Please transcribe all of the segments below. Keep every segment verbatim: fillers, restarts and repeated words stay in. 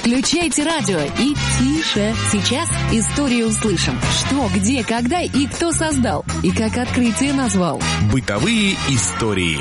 Включайте радио и тише. Сейчас историю услышим. Что, где, когда и кто создал. И как открытие назвал. Бытовые истории.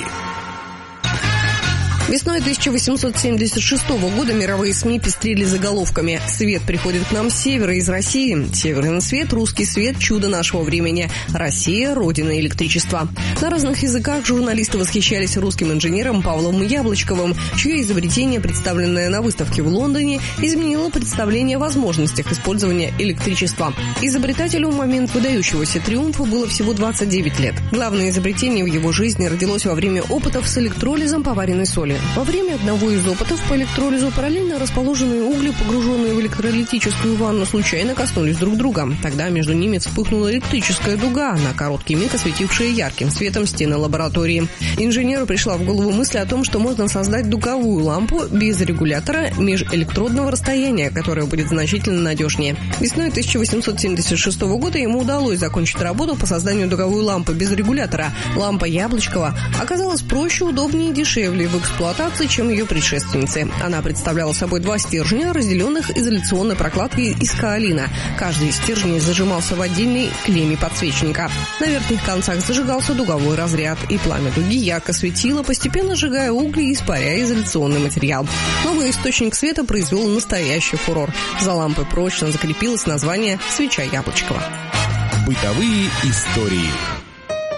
Весной тысяча восемьсот семьдесят шестого года мировые СМИ пестрили заголовками: «Свет приходит к нам с севера, из России. Северный свет, русский свет, чудо нашего времени. Россия – родина электричества». На разных языках журналисты восхищались русским инженером Павлом Яблочковым, чье изобретение, представленное на выставке в Лондоне, изменило представление о возможностях использования электричества. Изобретателю в момент выдающегося триумфа было всего двадцать девять лет. Главное изобретение в его жизни родилось во время опытов с электролизом поваренной соли. Во время одного из опытов по электролизу параллельно расположенные угли, погруженные в электролитическую ванну, случайно коснулись друг друга. Тогда между ними вспыхнула электрическая дуга, на короткий миг осветившая ярким светом стены лаборатории. Инженеру пришла в голову мысль о том, что можно создать дуговую лампу без регулятора межэлектродного расстояния, которое будет значительно надежнее. Весной тысяча восемьсот семьдесят шестого года ему удалось закончить работу по созданию дуговой лампы без регулятора. Лампа Яблочкова оказалась проще, удобнее и дешевле в эксплуатации, чем ее предшественницы. Она представляла собой два стержня, разделенных изоляционной прокладкой из каолина. Каждый из стержней зажимался в отдельной клемме подсвечника. На верхних концах зажигался дуговой разряд, и пламя дуги ярко светило, постепенно сжигая угли и испаряя изоляционный материал. Новый источник света произвел настоящий фурор. За лампой прочно закрепилось название «Свеча Яблочкова». Бытовые истории.